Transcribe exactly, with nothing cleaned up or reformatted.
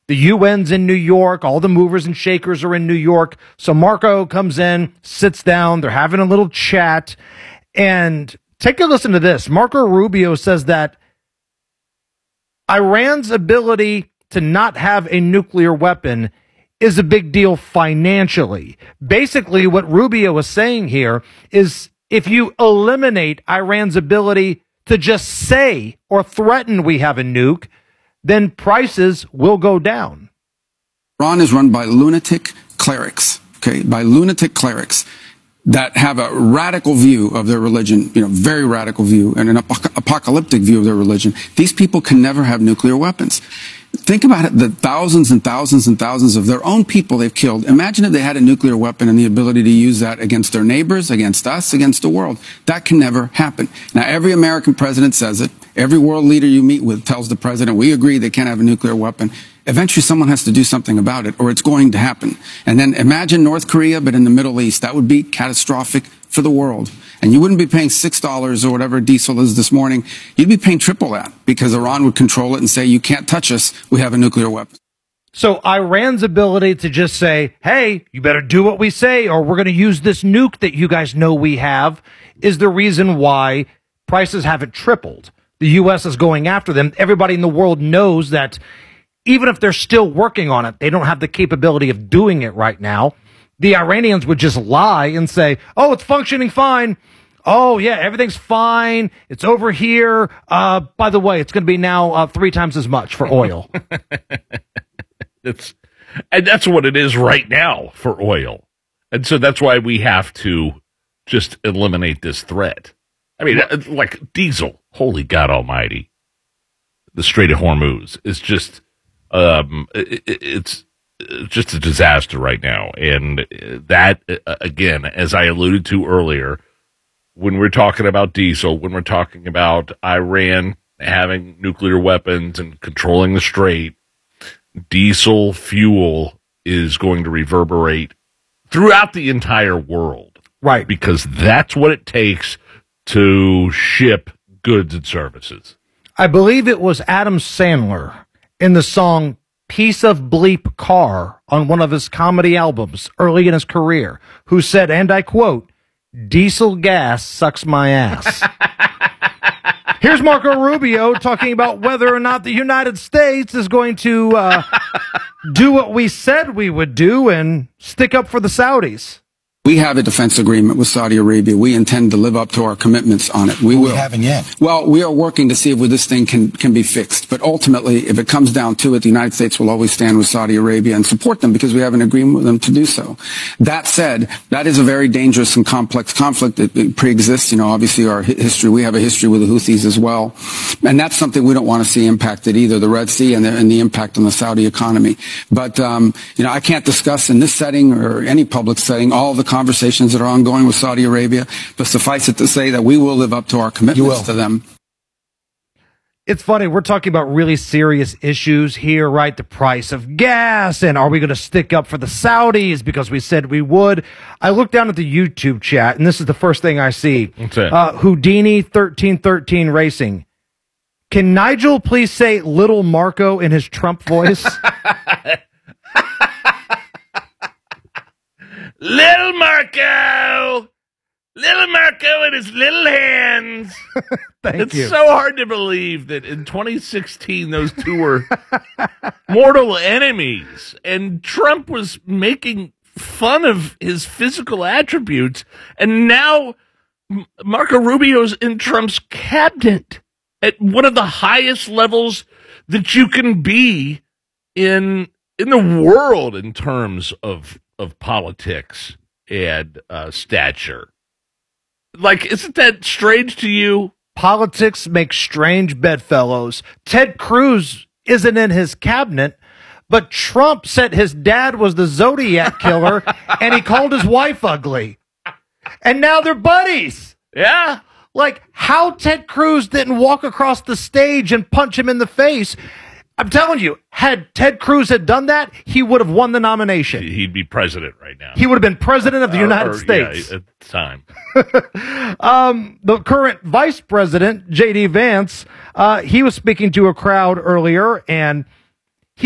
The U N's in New York. All the movers and shakers are in New York. So Marco comes in, sits down. They're having a little chat. And take a listen to this. Marco Rubio says that Iran's ability to not have a nuclear weapon is a big deal financially. Basically, what Rubio is saying here is if you eliminate Iran's ability to just say or threaten we have a nuke, then prices will go down. Iran is run by lunatic clerics, okay, by lunatic clerics that have a radical view of their religion, you know, very radical view, and an ap- apocalyptic view of their religion. These people can never have nuclear weapons. Think about it, the thousands and thousands and thousands of their own people they've killed. Imagine if they had a nuclear weapon and the ability to use that against their neighbors, against us, against the world. That can never happen. Now, every American president says it. Every world leader you meet with tells the president, we agree they can't have a nuclear weapon. Eventually, someone has to do something about it, or it's going to happen. And then imagine North Korea, but in the Middle East. That would be catastrophic for the world. And you wouldn't be paying six dollars or whatever diesel is this morning. You'd be paying triple that because Iran would control it and say, you can't touch us. We have a nuclear weapon. So Iran's ability to just say, hey, you better do what we say, or we're going to use this nuke that you guys know we have, is the reason why prices haven't tripled. The U S is going after them. Everybody in the world knows that even if they're still working on it, they don't have the capability of doing it right now. The Iranians would just lie and say, oh, it's functioning fine. Oh, yeah, everything's fine. It's over here. Uh, by the way, it's going to be now uh, three times as much for oil. It's, and that's what it is right now for oil. And so that's why we have to just eliminate this threat. I mean, like diesel, holy God almighty. The Strait of Hormuz is just, um, it, it's, just a disaster right now. And that, again, as I alluded to earlier, when we're talking about diesel, when we're talking about Iran having nuclear weapons and controlling the strait, diesel fuel is going to reverberate throughout the entire world. Right. Because that's what it takes to ship goods and services. I believe it was Adam Sandler in the song Piece of Bleep Car on one of his comedy albums early in his career, who said, and I quote, diesel gas sucks my ass. Here's Marco Rubio talking about whether or not the United States is going to uh, do what we said we would do and stick up for the Saudis. We have a defense agreement with Saudi Arabia. We intend to live up to our commitments on it. We will. We haven't yet. Well, we are working to see if this thing can, can be fixed. But ultimately, if it comes down to it, the United States will always stand with Saudi Arabia and support them because we have an agreement with them to do so. That said, that is a very dangerous and complex conflict that pre-exists. You know, obviously our history, we have a history with the Houthis as well. And that's something we don't want to see impacted either, the Red Sea and the, and the impact on the Saudi economy. But, um, you know, I can't discuss in this setting or any public setting all the conversations that are ongoing with Saudi Arabia, but suffice it to say that we will live up to our commitments to them. It's funny, we're talking about really serious issues here, right? The price of gas, and are we going to stick up for the Saudis because we said we would? I look down at the YouTube chat, and this is the first thing I see. What's that? Uh, Houdini thirteen thirteen Racing. Can Nigel please say Little Marco in his Trump voice? Little Marco! Little Marco and his little hands. Thank it's you. It's so hard to believe that in twenty sixteen those two were mortal enemies, and Trump was making fun of his physical attributes, and now Marco Rubio's in Trump's cabinet at one of the highest levels that you can be in in the world in terms of of politics and uh, stature. Like, isn't that strange to you? Politics make strange bedfellows. Ted Cruz isn't in his cabinet, but Trump said his dad was the Zodiac killer, and he called his wife ugly. And now they're buddies. Yeah. Like, how Ted Cruz didn't walk across the stage and punch him in the face. I'm telling you, had Ted Cruz had done that, he would have won the nomination. He'd be president right now. He would have been president of the uh, United or, States. Yeah, at the time. um, the current vice president, J D Vance, uh, he was speaking to a crowd earlier, and